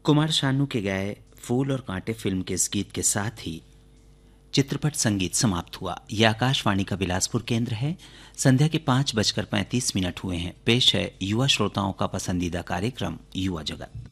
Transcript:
कुमार शानू के गाए फूल और कांटे फिल्म के इस गीत के साथ ही चित्रपट संगीत समाप्त हुआ। यह आकाशवाणी का बिलासपुर केंद्र है। संध्या के 5:35 हुए हैं। पेश है युवा श्रोताओं का पसंदीदा कार्यक्रम युवा जगत।